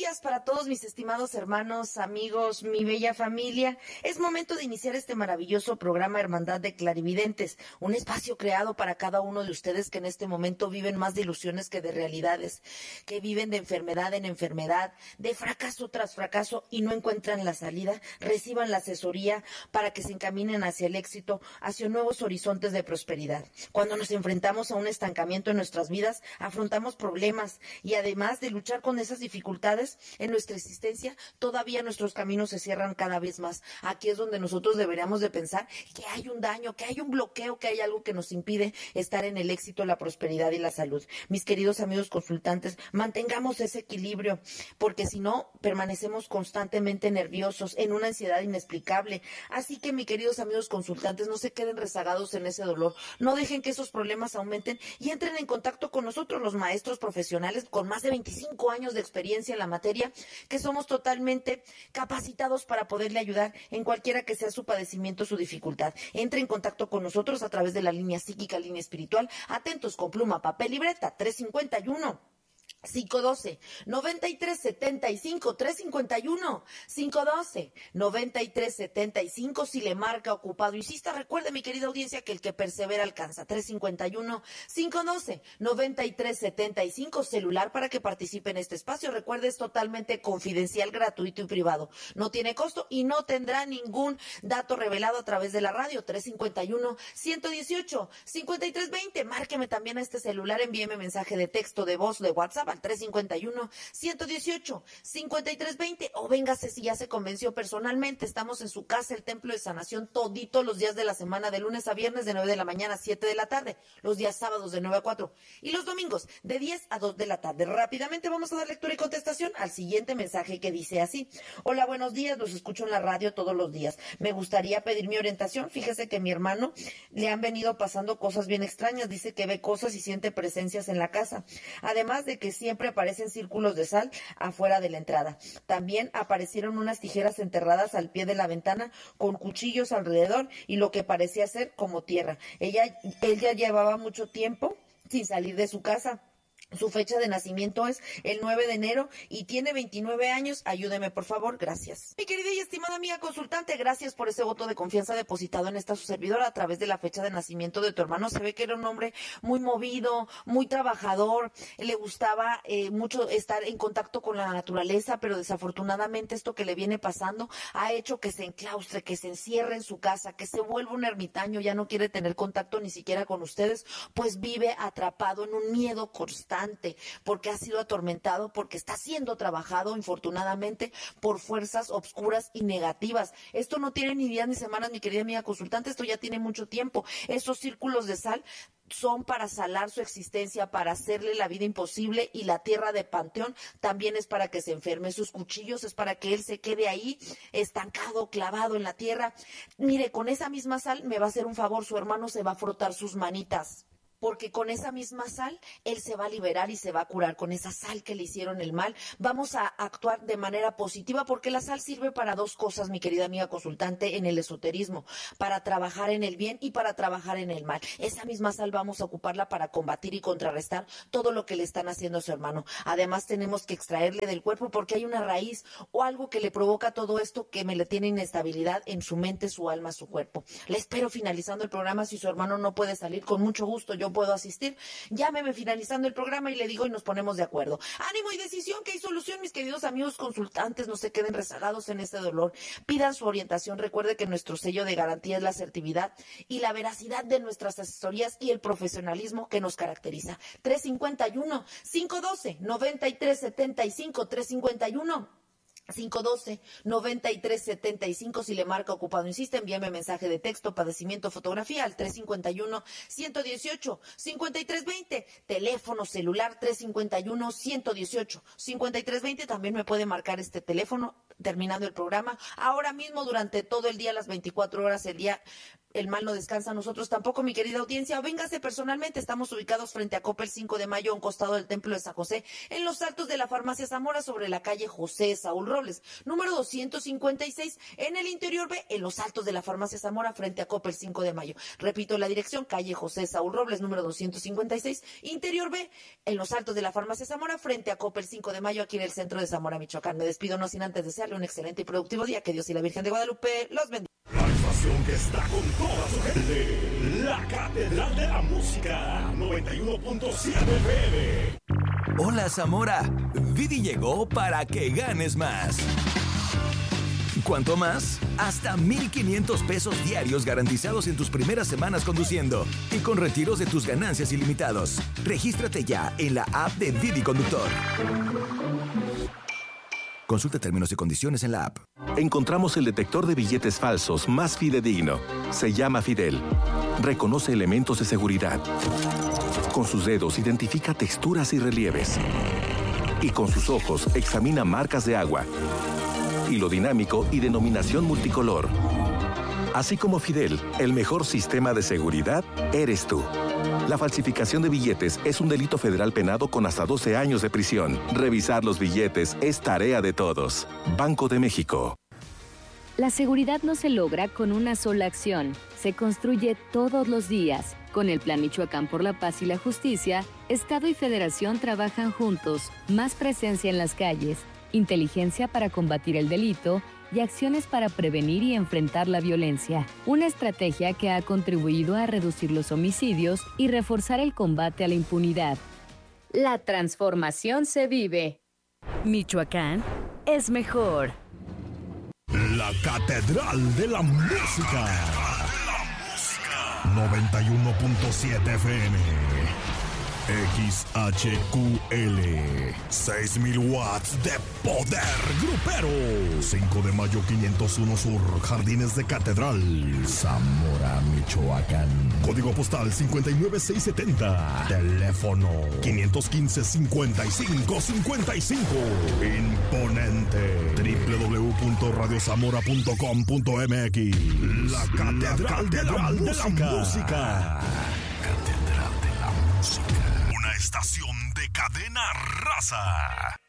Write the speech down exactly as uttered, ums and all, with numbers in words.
días para todos mis estimados hermanos, amigos, mi bella familia. Es momento de iniciar este maravilloso programa Hermandad de Clarividentes, un espacio creado para cada uno de ustedes que en este momento viven más de ilusiones que de realidades, que viven de enfermedad en enfermedad, de fracaso tras fracaso y no encuentran la salida. Reciban la asesoría para que se encaminen hacia el éxito, hacia nuevos horizontes de prosperidad. Cuando nos enfrentamos a un estancamiento en nuestras vidas, afrontamos problemas y además de luchar con esas dificultades en nuestra existencia, todavía nuestros caminos se cierran cada vez más. Aquí es donde nosotros deberíamos de pensar que hay un daño, que hay un bloqueo, que hay algo que nos impide estar en el éxito, la prosperidad y la salud. Mis queridos amigos consultantes, mantengamos ese equilibrio, porque si no, permanecemos constantemente nerviosos, en una ansiedad inexplicable. Así que, mis queridos amigos consultantes, no se queden rezagados en ese dolor, no dejen que esos problemas aumenten y entren en contacto con nosotros, los maestros profesionales con más de veinticinco años de experiencia en la materia, que somos totalmente capacitados para poderle ayudar en cualquiera que sea su padecimiento, su dificultad. Entre en contacto con nosotros a través de la línea psíquica, línea espiritual, atentos con pluma, papel y libreta, tres cincuenta y uno. cinco doce, noventa y tres setenta y cinco, tres cincuenta y uno, cinco doce, noventa y tres setenta y cinco, si le marca ocupado. Insista, recuerde, mi querida audiencia, que el que persevera alcanza. tres cincuenta y uno, cinco doce, noventa y tres setenta y cinco, celular para que participe en este espacio. Recuerde, es totalmente confidencial, gratuito y privado. No tiene costo y no tendrá ningún dato revelado a través de la radio. tres cincuenta y uno, ciento dieciocho, cincuenta y tres veinte. Márqueme también a este celular, envíeme mensaje de texto, de voz, de WhatsApp al tres cincuenta y uno, ciento dieciocho, cincuenta y tres veinte, o véngase si ya se convenció personalmente. Estamos en su casa, el Templo de Sanación, todito los días de la semana, de lunes a viernes de nueve de la mañana a siete de la tarde, los días sábados de nueve a cuatro y los domingos de diez a dos de la tarde. Rápidamente vamos a dar lectura y contestación al siguiente mensaje que dice así: hola, buenos días, los escucho en la radio todos los días. Me gustaría pedir mi orientación. Fíjese que a mi hermano le han venido pasando cosas bien extrañas. Dice que ve cosas y siente presencias en la casa, además de que siempre aparecen círculos de sal afuera de la entrada. También aparecieron unas tijeras enterradas al pie de la ventana con cuchillos alrededor y lo que parecía ser como tierra. Ella, él ya llevaba mucho tiempo sin salir de su casa. Su fecha de nacimiento es el nueve de enero y tiene veintinueve años. Ayúdeme, por favor. Gracias. Mi querida y estimada amiga consultante, gracias por ese voto de confianza depositado en esta su servidora a través de la fecha de nacimiento de tu hermano. Se ve que era un hombre muy movido, muy trabajador. Le gustaba eh, mucho estar en contacto con la naturaleza, pero desafortunadamente esto que le viene pasando ha hecho que se enclaustre, que se encierre en su casa, que se vuelva un ermitaño, ya no quiere tener contacto ni siquiera con ustedes, pues vive atrapado en un miedo constante, porque ha sido atormentado, porque está siendo trabajado, infortunadamente, por fuerzas obscuras y negativas. Esto no tiene ni días ni semanas, mi querida amiga consultante, esto ya tiene mucho tiempo. Esos círculos de sal son para salar su existencia, para hacerle la vida imposible, y la tierra de panteón también es para que se enferme. Sus cuchillos es para que él se quede ahí estancado, clavado en la tierra. Mire, con esa misma sal me va a hacer un favor, su hermano se va a frotar sus manitas, porque con esa misma sal él se va a liberar y se va a curar. Con esa sal que le hicieron el mal, vamos a actuar de manera positiva, porque la sal sirve para dos cosas, mi querida amiga consultante, en el esoterismo: para trabajar en el bien y para trabajar en el mal. Esa misma sal vamos a ocuparla para combatir y contrarrestar todo lo que le están haciendo a su hermano. Además, tenemos que extraerle del cuerpo, porque hay una raíz o algo que le provoca todo esto, que me le tiene inestabilidad en su mente, su alma, su cuerpo. Le espero finalizando el programa. Si su hermano no puede salir, con mucho gusto yo puedo asistir. Llámeme finalizando el programa y le digo y nos ponemos de acuerdo. Ánimo y decisión, que hay solución, mis queridos amigos consultantes. No se queden rezagados en este dolor. Pidan su orientación. Recuerde que nuestro sello de garantía es la asertividad y la veracidad de nuestras asesorías y el profesionalismo que nos caracteriza. tres cincuenta y uno, cinco doce, noventa y tres setenta y cinco, tres cincuenta y uno, cinco doce, noventa y tres setenta y cinco, si le marca ocupado. Insiste, envíame mensaje de texto, padecimiento, fotografía al tres cincuenta y uno, ciento dieciocho, cincuenta y tres veinte, teléfono celular tres cincuenta y uno, ciento dieciocho, cincuenta y tres veinte. También me puede marcar este teléfono terminando el programa. Ahora mismo, durante todo el día, las veinticuatro horas del día, el mal no descansa, nosotros tampoco, mi querida audiencia. Véngase personalmente, estamos ubicados frente a Coppel cinco de mayo, a un costado del Templo de San José, en los altos de la Farmacia Zamora, sobre la calle José Saúl Robles, número doscientos cincuenta y seis, en el interior B, en los altos de la Farmacia Zamora, frente a Coppel cinco de mayo. Repito la dirección, calle José Saúl Robles, número doscientos cincuenta y seis, interior B, en los altos de la Farmacia Zamora, frente a Coppel cinco de mayo, aquí en el centro de Zamora, Michoacán. Me despido no sin antes desearle un excelente y productivo día. Que Dios y la Virgen de Guadalupe los bendiga. La estación que está con toda su gente, la Catedral de la Música, noventa y uno punto siete F M. Hola Zamora, Didi llegó para que ganes más. ¿Cuánto más? Hasta mil quinientos pesos diarios garantizados en tus primeras semanas conduciendo y con retiros de tus ganancias ilimitados. Regístrate ya en la app de Didi Conductor. Consulta términos y condiciones en la app. Encontramos el detector de billetes falsos más fidedigno. Se llama Fidel. Reconoce elementos de seguridad. Con sus dedos identifica texturas y relieves. Y con sus ojos examina marcas de agua, hilo dinámico y denominación multicolor. Así como Fidel, el mejor sistema de seguridad eres tú. La falsificación de billetes es un delito federal penado con hasta doce años de prisión. Revisar los billetes es tarea de todos. Banco de México. La seguridad no se logra con una sola acción. Se construye todos los días. Con el Plan Michoacán por la Paz y la Justicia, Estado y Federación trabajan juntos. Más presencia en las calles, inteligencia para combatir el delito y acciones para prevenir y enfrentar la violencia. Una estrategia que ha contribuido a reducir los homicidios y reforzar el combate a la impunidad. La transformación se vive. Michoacán es mejor. La Catedral de la Música, noventa y uno punto siete F M. X H Q L, seis mil watts de poder grupero. cinco de mayo quinientos uno Sur, Jardines de Catedral, Zamora, Michoacán. Código postal cincuenta y nueve seiscientos setenta. Teléfono quinientos quince, cincuenta y cinco cincuenta y cinco. Imponente. doble u doble u doble u punto radio zamora punto com punto m x. La Catedral de la Música. Catedral de la Música. Estación de Cadena Raza.